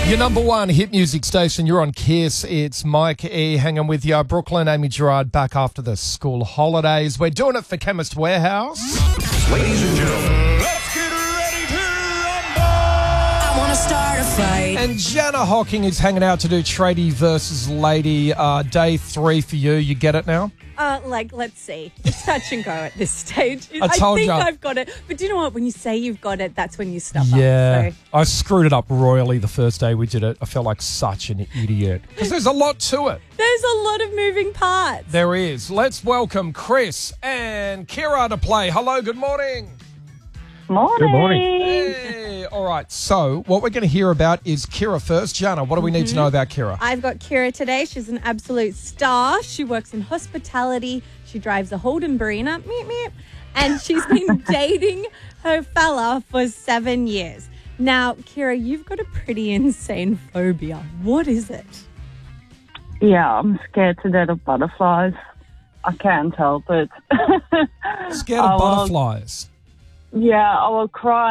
Your number one hit music station. You're on Kiss. It's Mike E. hanging with you. Brooklyn, Amy Gerard back after the school holidays. We're doing it for Chemist Warehouse. Ladies and gentlemen, Let's get ready to rumble! I want to start a fight. And Jana Hocking is hanging out to do tradie versus lady. Day 3 for you. You get it now? Let's see. It's touch and go at this stage. I told think ya. I've got it. But do you know what? When you say you've got it, that's when you stuff Yeah. up. So. I screwed it up royally the first day we did it. I felt like such an idiot. Because there's a lot to it. There's a lot of moving parts. There is. Let's welcome Chris and Kira to play. Hello, good morning. Morning. Good morning. Hey. All right, so what we're going to hear about is Kira first. Jana, what do we need to know about Kira? I've got Kira today. She's an absolute star. She works in hospitality. She drives a Holden Barina. Meep, meep. And she's been dating her fella for 7 years. Now, Kira, you've got a pretty insane phobia. What is it? Yeah, I'm scared to death of butterflies. I can't help it. Scared of butterflies. Yeah, I will cry